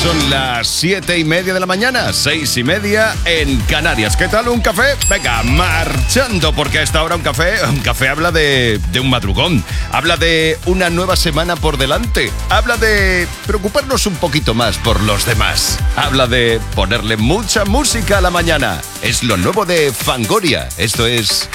Son las 7:30 de la mañana, 6:30 en Canarias. ¿Qué tal un café? Venga, marchando, porque a esta hora un café habla de un madrugón, habla de una nueva semana por delante, habla de preocuparnos un poquito más por los demás, habla de ponerle mucha música a la mañana. Es lo nuevo de Fangoria. Esto es